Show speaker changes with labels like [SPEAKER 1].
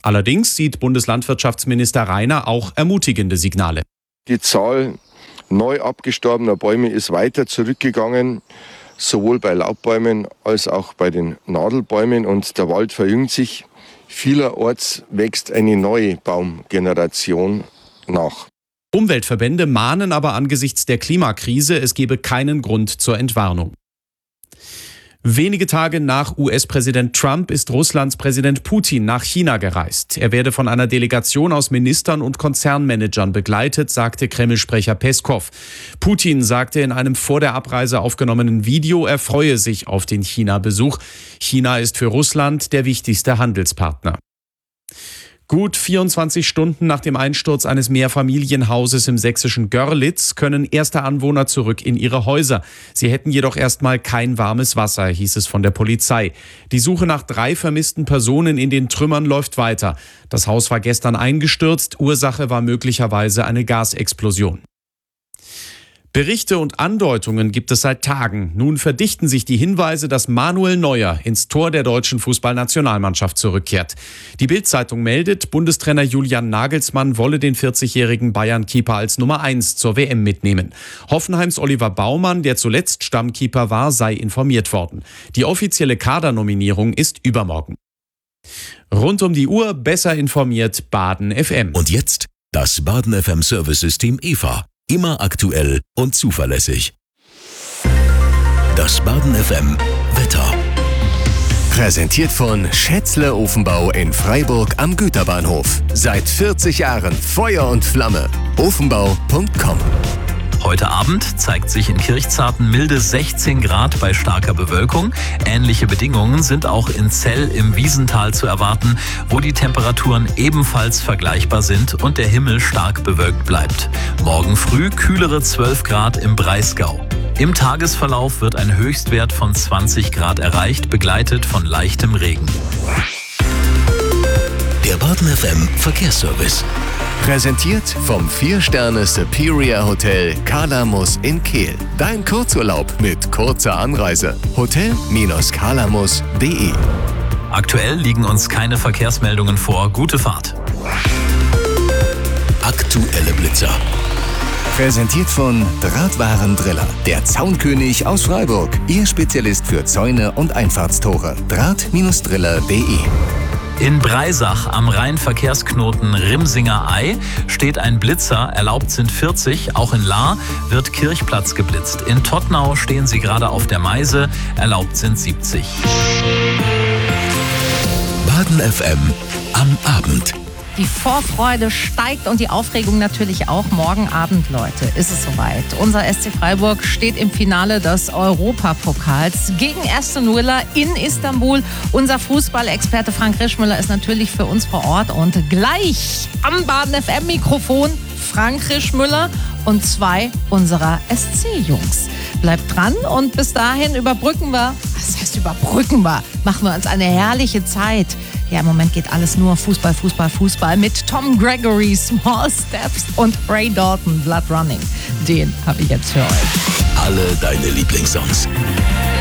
[SPEAKER 1] Allerdings sieht Bundeslandwirtschaftsminister Rainer auch ermutigende Signale.
[SPEAKER 2] Die Zahl neu abgestorbener Bäume ist weiter zurückgegangen, sowohl bei Laubbäumen als auch bei den Nadelbäumen, und der Wald verjüngt sich. Vielerorts wächst eine neue Baumgeneration nach.
[SPEAKER 1] Umweltverbände mahnen aber angesichts der Klimakrise, es gebe keinen Grund zur Entwarnung. Wenige Tage nach US-Präsident Trump ist Russlands Präsident Putin nach China gereist. Er werde von einer Delegation aus Ministern und Konzernmanagern begleitet, sagte Kreml-Sprecher Peskow. Putin sagte in einem vor der Abreise aufgenommenen Video, er freue sich auf den China-Besuch. China ist für Russland der wichtigste Handelspartner. Gut 24 Stunden nach dem Einsturz eines Mehrfamilienhauses im sächsischen Görlitz können erste Anwohner zurück in ihre Häuser. Sie hätten jedoch erstmal kein warmes Wasser, hieß es von der Polizei. Die Suche nach 3 vermissten Personen in den Trümmern läuft weiter. Das Haus war gestern eingestürzt. Ursache war möglicherweise eine Gasexplosion. Berichte und Andeutungen gibt es seit Tagen. Nun verdichten sich die Hinweise, dass Manuel Neuer ins Tor der deutschen Fußballnationalmannschaft zurückkehrt. Die Bild-Zeitung meldet, Bundestrainer Julian Nagelsmann wolle den 40-jährigen Bayern-Keeper als Nummer 1 zur WM mitnehmen. Hoffenheims Oliver Baumann, der zuletzt Stammkeeper war, sei informiert worden. Die offizielle Kadernominierung ist übermorgen. Rund um die Uhr besser informiert Baden FM.
[SPEAKER 3] Und jetzt das Baden FM Service-System EVA. Immer aktuell und zuverlässig. Das Baden FM Wetter. Präsentiert von Schätzle Ofenbau in Freiburg am Güterbahnhof. Seit 40 Jahren Feuer und Flamme. Ofenbau.com.
[SPEAKER 4] Heute Abend zeigt sich in Kirchzarten milde 16 Grad bei starker Bewölkung. Ähnliche Bedingungen sind auch in Zell im Wiesental zu erwarten, wo die Temperaturen ebenfalls vergleichbar sind und der Himmel stark bewölkt bleibt. Morgen früh kühlere 12 Grad im Breisgau. Im Tagesverlauf wird ein Höchstwert von 20 Grad erreicht, begleitet von leichtem Regen.
[SPEAKER 3] Der Baden FM Verkehrsservice. Präsentiert vom 4-Sterne Superior Hotel Kalamus in Kehl. Dein Kurzurlaub mit kurzer Anreise. Hotel-kalamus.de.
[SPEAKER 4] Aktuell liegen uns keine Verkehrsmeldungen vor. Gute Fahrt.
[SPEAKER 3] Aktuelle Blitzer. Präsentiert von Drahtwarendriller. Der Zaunkönig aus Freiburg. Ihr Spezialist für Zäune und Einfahrtstore. Draht-driller.de.
[SPEAKER 4] In Breisach am Rheinverkehrsknoten Rimsinger Ei steht ein Blitzer, erlaubt sind 40. Auch in Lahr wird Kirchplatz geblitzt. In Tottnau stehen sie gerade auf der Meise, erlaubt sind 70.
[SPEAKER 3] Baden FM am Abend.
[SPEAKER 5] Die Vorfreude steigt und die Aufregung natürlich auch. Morgen Abend, Leute, ist es soweit. Unser SC Freiburg steht im Finale des Europapokals gegen Aston Villa in Istanbul. Unser Fußballexperte Frank Rischmüller ist natürlich für uns vor Ort. Und gleich am Baden FM-Mikrofon Frank Rischmüller und 2 unserer SC-Jungs. Bleibt dran und bis dahin überbrücken wir, machen wir uns eine herrliche Zeit. Ja, im Moment geht alles nur Fußball, Fußball, Fußball mit Tom Gregory, Small Steps und Ray Dalton, Blood Running. Den habe ich jetzt für euch.
[SPEAKER 3] Alle deine Lieblingssongs.